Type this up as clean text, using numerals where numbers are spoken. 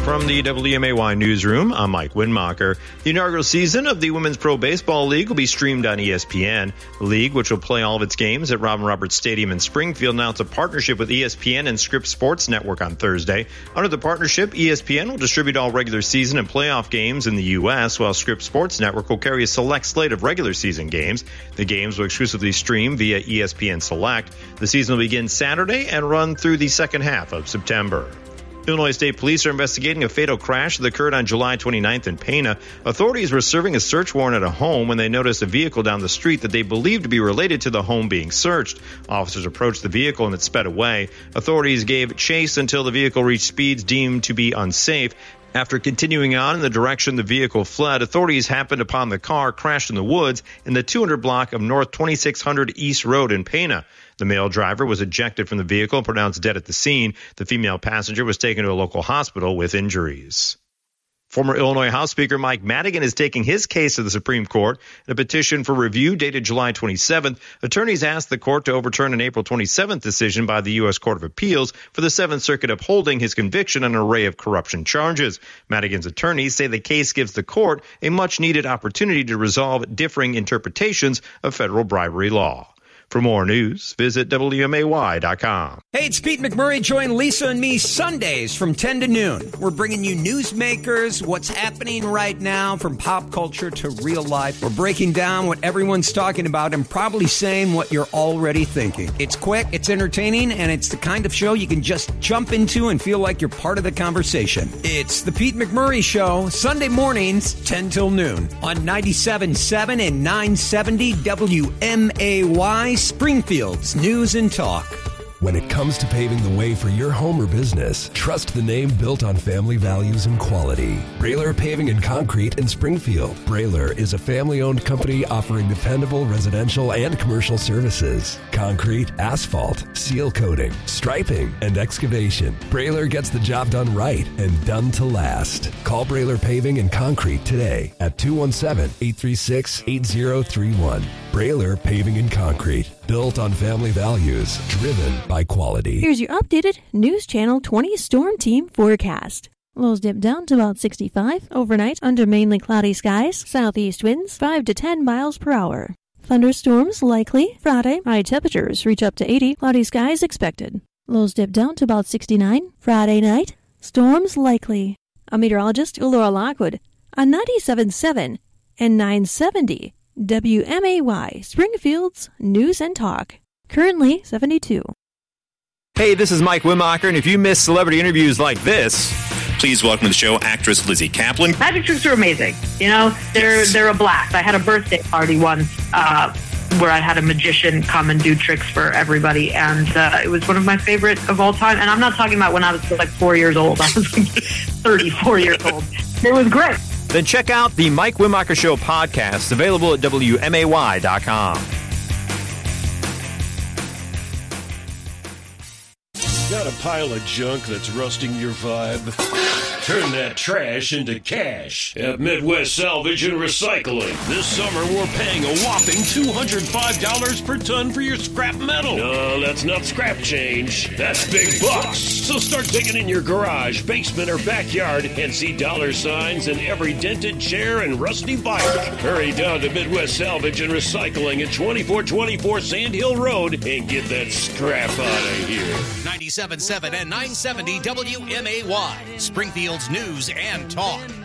From the WMAY newsroom, I'm Mike Winmacher. The inaugural season of the Women's Pro Baseball League will be streamed on ESPN. The league, which will play all of its games at Robin Roberts Stadium in Springfield, announced a partnership with ESPN and Scripps Sports Network on Thursday. Under the partnership, ESPN will distribute all regular season and playoff games in the U.S., while Scripps Sports Network will carry a select slate of regular season games. The games will exclusively stream via ESPN Select. The season will begin Saturday and run through the second half of September. Illinois State Police are investigating a fatal crash that occurred on July 29th in Pana. Authorities were serving a search warrant at a home when they noticed a vehicle down the street that they believed to be related to the home being searched. Officers approached the vehicle and it sped away. Authorities gave chase until the vehicle reached speeds deemed to be unsafe. After continuing on in the direction the vehicle fled, authorities happened upon the car crashed in the woods in the 200 block of North 2600 East Road in Pana. The male driver was ejected from the vehicle and pronounced dead at the scene. The female passenger was taken to a local hospital with injuries. Former Illinois House Speaker Mike Madigan is taking his case to the Supreme Court. In a petition for review dated July 27th, attorneys asked the court to overturn an April 27th decision by the U.S. Court of Appeals for the Seventh Circuit upholding his conviction on an array of corruption charges. Madigan's attorneys say the case gives the court a much-needed opportunity to resolve differing interpretations of federal bribery law. For more news, visit WMAY.com. Hey, it's Pete McMurray. Join Lisa and me Sundays from 10 to noon. We're bringing you newsmakers, what's happening right now from pop culture to real life. We're breaking down what everyone's talking about and probably saying what you're already thinking. It's quick, it's entertaining, and it's the kind of show you can just jump into and feel like you're part of the conversation. It's the Pete McMurray Show, Sunday mornings, 10 till noon on 97.7 and 970 WMAY. Springfield's News and Talk. When it comes to paving the way for your home or business, trust the name built on family values and quality. Brailer Paving and Concrete in Springfield. Brailer is a family-owned company offering dependable residential and commercial services. Concrete, asphalt, seal coating, striping, and excavation. Brailer gets the job done right and done to last. Call Brailer Paving and Concrete today at 217-836-8031. Brailer Paving and Concrete. Built on family values, driven by quality. Here's your updated News Channel 20 Storm Team forecast. Lows dip down to about 65 overnight under mainly cloudy skies. Southeast winds 5 to 10 miles per hour. Thunderstorms likely Friday. High temperatures reach up to 80. Cloudy skies expected. Lows dip down to about 69. Friday night. Storms likely. A meteorologist, Laura Lockwood, on 97.7 and 970. WMAY, Springfield's News and Talk. Currently 72. Hey, this is Mike Winmacher, and if you miss celebrity interviews like this, please welcome to the show actress Lizzie Kaplan. Magic tricks are amazing. You know, they're a blast. I had a birthday party once where I had a magician come and do tricks for everybody, and it was one of my favorite of all time. And I'm not talking about when I was like 4 years old. I was like 34 years old. It was great. Then check out the Mike Winmacher Show podcast, available at WMAY.com. Got a pile of junk that's rusting your vibe? Turn that trash into cash at Midwest Salvage and Recycling. This summer, we're paying a whopping $205 per ton for your scrap metal. No, that's not scrap change. That's big bucks. So start digging in your garage, basement, or backyard and see dollar signs in every dented chair and rusty bike. Hurry down to Midwest Salvage and Recycling at 2424 Sand Hill Road and get that scrap out of here. 97.7 and 970 WMAY, Springfield's News and Talk.